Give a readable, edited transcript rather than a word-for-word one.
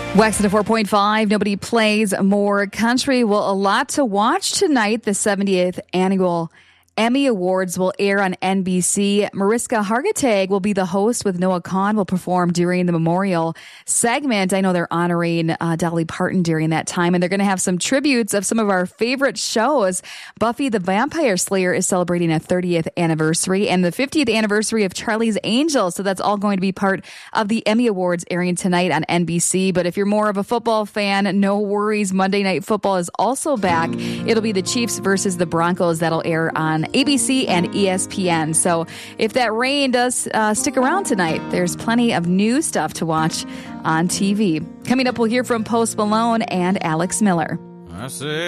Wax at a 4.5. Nobody plays more country. Well, a lot to watch tonight. The 70th annual Emmy Awards will air on NBC. Mariska Hargitay will be the host with Noah Kahan will perform during the memorial segment. I know they're honoring Dolly Parton during that time, and they're going to have some tributes of some of our favorite shows. Buffy the Vampire Slayer is celebrating a 30th anniversary and the 50th anniversary of Charlie's Angels. So that's all going to be part of the Emmy Awards airing tonight on NBC. But if you're more of a football fan, no worries. Monday Night Football is also back. It'll be the Chiefs versus the Broncos. That'll air on ABC and ESPN. So if that rain does stick around tonight, there's plenty of new stuff to watch on TV. Coming up, we'll hear from Post Malone and Alex Miller. I say